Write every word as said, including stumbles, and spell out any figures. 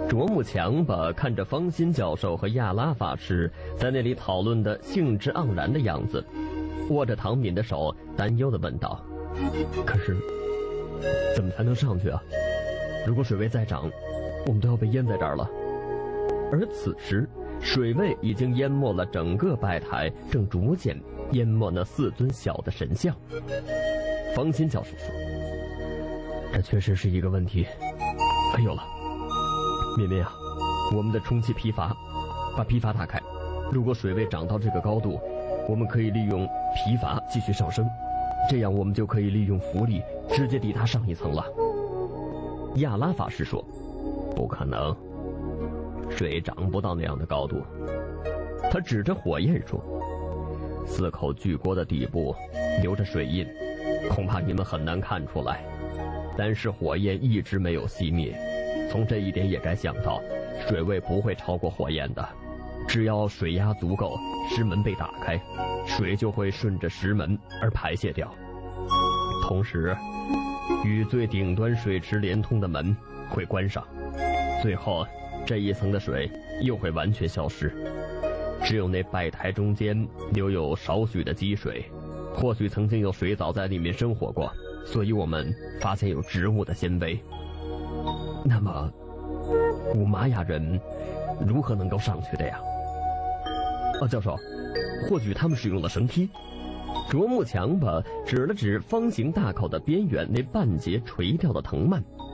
啄木强吧看着方心教授和亚拉法师在那里讨论的兴致盎然的样子，握着唐敏的手，担忧地问道：“可是，怎么才能上去啊？如果水位再涨，我们都要被淹在这儿了。”而此时，水位已经淹没了整个拜台，正逐渐淹没那四尊小的神像。方心教授说：“这确实是一个问题。还有了，绵绵啊，我们的充气皮筏，把皮筏打开。如果水位涨到这个高度，我们可以利用皮筏继续上升，这样我们就可以利用浮力直接抵达上一层了。”亚拉法师说：“不可能，水涨不到那样的高度。”他指着火焰说：“四口巨锅的底部留着水印，恐怕你们很难看出来，但是火焰一直没有熄灭。从这一点也该想到，水位不会超过火焰的。只要水压足够，石门被打开，水就会顺着石门而排泄掉。同时，与最顶端水池连通的门会关上，最后这一层的水又会完全消失。只有那拜台中间留有少许的积水，或许曾经有水藻在里面生活过，所以我们发现有植物的纤维。那么五玛雅人如何能够上去的呀？”啊，教授，或许他们使用了绳梯。啄木强吧指了指方形大口的边缘那半截垂掉的藤蔓，